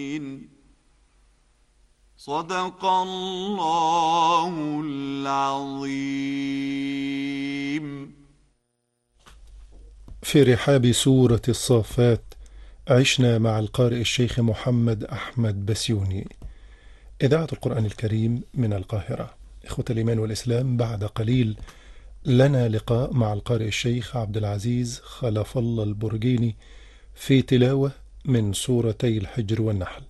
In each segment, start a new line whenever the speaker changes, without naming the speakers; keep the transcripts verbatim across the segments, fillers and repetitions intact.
صدق الله العظيم.
في رحاب سورة الصافات عشنا مع القارئ الشيخ محمد أحمد بسيوني، إذاعة القرآن الكريم من القاهرة. إخوة الإيمان والإسلام، بعد قليل لنا لقاء مع القارئ الشيخ عبد العزيز خلف الله البرجيني في تلاوة من سورتي الحجر والنحل.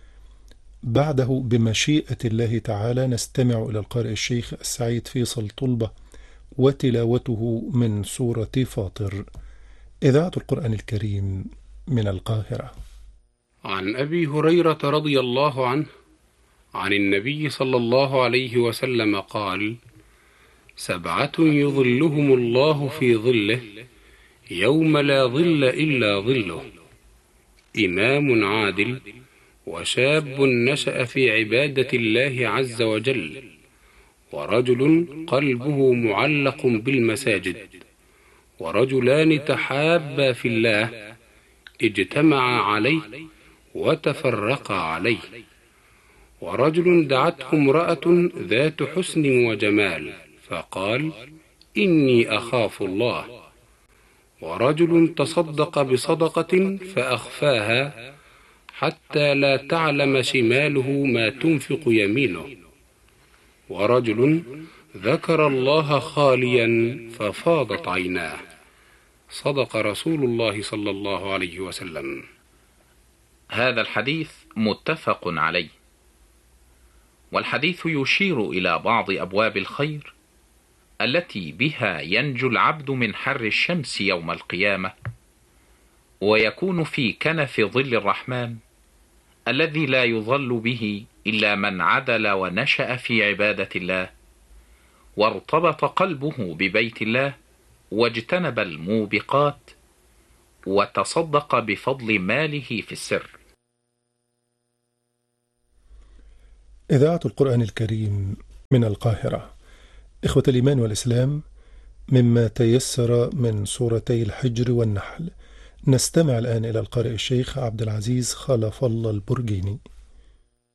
بعده بمشيئة الله تعالى نستمع إلى القارئ الشيخ السعيد فيصل طلبة وتلاوته من سورة فاطر. إذاعة القرآن الكريم من القاهرة.
عن أبي هريرة رضي الله عنه عن النبي صلى الله عليه وسلم قال: سبعة يظلهم الله في ظله يوم لا ظل إلا ظله: إمام عادل، وشاب نشأ في عبادة الله عز وجل، ورجل قلبه معلق بالمساجد، ورجلان تحابا في الله اجتمعا عليه وتفرقا عليه، ورجل دعته امرأة ذات حسن وجمال فقال: إني أخاف الله، ورجل تصدق بصدقة فأخفاها حتى لا تعلم شماله ما تنفق يمينه، ورجل ذكر الله خاليا ففاضت عيناه. صدق رسول الله صلى الله عليه وسلم.
هذا الحديث متفق عليه، والحديث يشير إلى بعض أبواب الخير التي بها ينجو العبد من حر الشمس يوم القيامة، ويكون في كنف ظل الرحمن الذي لا يظل به إلا من عدل ونشأ في عبادة الله، وارتبط قلبه ببيت الله، واجتنب الموبقات، وتصدق بفضل ماله في السر.
إذاعة القرآن الكريم من القاهرة. إخوة الإيمان والإسلام، مما تيسر من سورتي الحجر والنحل، نستمع الآن إلى القارئ الشيخ عبد العزيز خلف الله البرجيني.